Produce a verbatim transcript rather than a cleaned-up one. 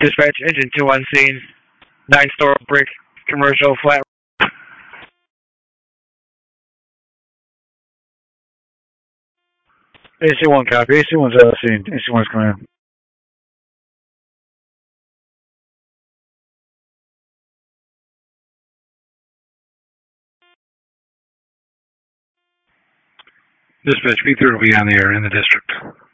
Dispatch, engine two on scene. Nine store brick, commercial flat. A C one copy. A C one's on scene. A C one's coming in. Dispatch, B three will be on the air in the district.